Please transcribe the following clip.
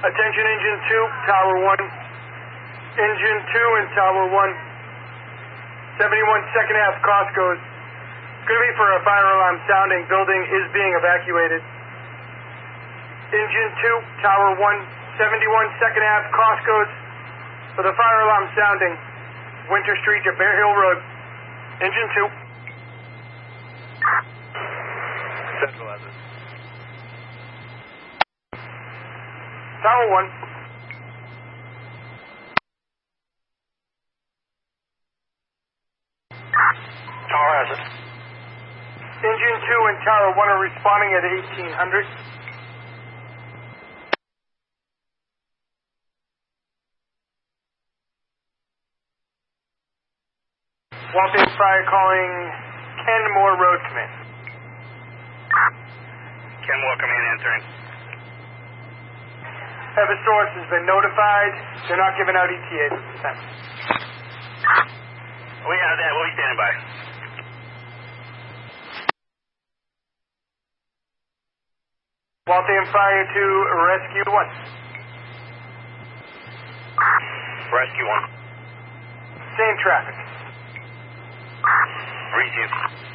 Attention Engine 2, Tower 1. Engine 2 and Tower 1. 71 second half cross goes. It's going to be for a fire alarm sounding. Building is being evacuated. Engine 2, Tower 1. 71 second half cross goes for the fire alarm sounding. Winter Street to Bear Hill Road. Engine 2. Centralizes. Tower 1. Tower has it. Engine 2 and Tower 1 are responding at 1800. Waltham Fire calling Kenmore Road Command. Kenmore Command answering. Eversource has been notified. They're not giving out ETAs at this time. We have that. We'll be standing by. Waltham Fire to Rescue 1. Rescue 1. Same traffic. Receive.